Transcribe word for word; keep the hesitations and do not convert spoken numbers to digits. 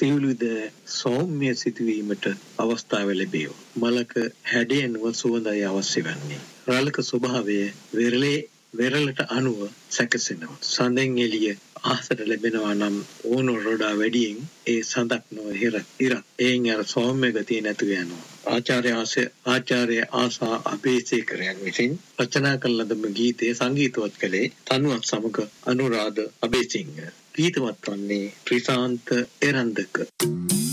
සියලුද සෞම්‍ය සිටුවීමට අවස්ථාව ලැබේ. මලක හැඩයන්ව සුවඳයි අවශ්‍ය වන්නේ. රාලක ස්වභාවය වෙරළේ වෙරළට අනුව සැකසෙනවා. සඳෙන් එළිය ආසට ලැබෙනවා නම් ඕන රොඩා වැඩියෙන් ඒ සඳක් නොව හිර ඉර එයින් අර සෞම්‍ය ගතිය නැතු වෙනවා. ආචාර්ය ආශය ආචාර්ය ආසා අබේසේකරයන් විසින් රචනා කළ ලද ගීතය සංගීතවත් කළේ තනුවත් සමග අනුරාධ අබේසිංහ. ගීතවත් වන්නේ ත්‍රිසාන්ත එරන්දක.